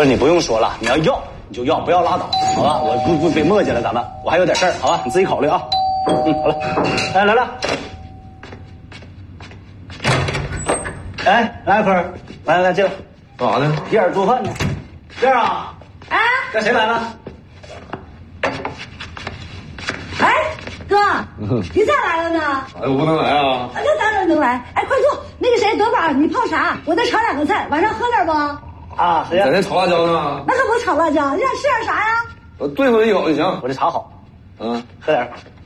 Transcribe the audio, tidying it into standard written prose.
不是你不用说了，你要你就要，不要拉倒，好吧？我不别磨叽了，咱们我还有点事儿，好吧？你自己考虑啊。好了，来了。哎，来一坤，来进来， 干啥呢？ 燕儿做饭呢。燕儿啊， 啊， 这谁来了？ 哎，哥，你咋来了呢？ 哎，我不能来啊！ 那当然能来。哎，快坐。那个谁，德宝，你泡茶，我再炒2个菜，晚上喝点不？ 啊，谁呀？ 在那炒辣椒呢。 那可不炒辣椒，你想吃点啥呀？ 我对付一口就行。 我这茶好， 嗯， 喝点。